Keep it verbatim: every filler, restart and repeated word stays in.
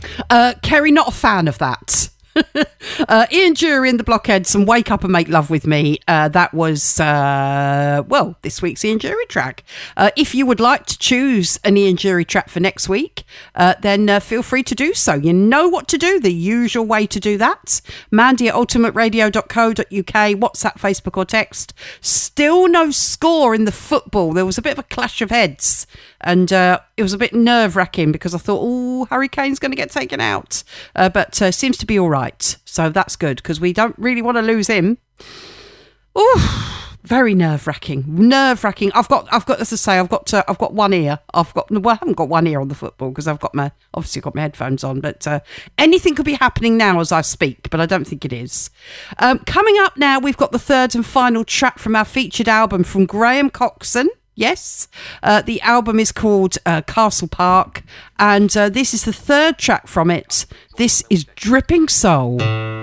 Uh, Kerry, not a fan of that. uh, Ian Jury and the Blockheads and Wake Up and Make Love With Me. Uh, that was, uh, well, this week's Ian Jury track. Uh, if you would like to choose an Ian Jury track for next week, uh, then uh, feel free to do so. You know what to do, the usual way to do that. Mandy at ultimate radio dot co dot uk, WhatsApp, Facebook or text. Still no score in the football. There was a bit of a clash of heads. And uh, it was a bit nerve-wracking because I thought, oh, Harry Kane's going to get taken out. Uh, but uh, seems to be all right. So that's good because we don't really want to lose him. Oh, very nerve-wracking. Nerve-wracking. I've got, I've got, as I say, I've got, uh, I've got one ear. I've got, well, I haven't got one ear on the football because I've got my, obviously got my headphones on. But uh, anything could be happening now as I speak, but I don't think it is. Um, coming up now, we've got the third and final track from our featured album from Graham Coxon. Yes, uh, the album is called uh, Castle Park, and uh, this is the third track from it. This is Dripping Soul.